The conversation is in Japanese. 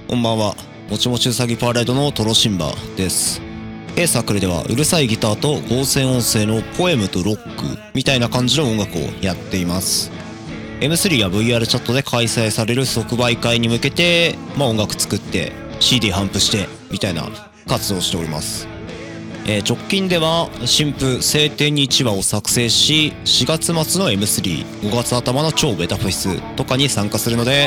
こんばんは。もちもちうさぎパレードのトロシンバです。サークルではうるさいギターと合成音声のポエムとロックみたいな感じの音楽をやっています。M3 や VR チャットで開催される即売会に向けて、音楽作って CD 頒布してみたいな活動をしております。直近では新譜晴天に1話を作成し、4月末の M3、5月頭の超ベタフェスとかに参加するので、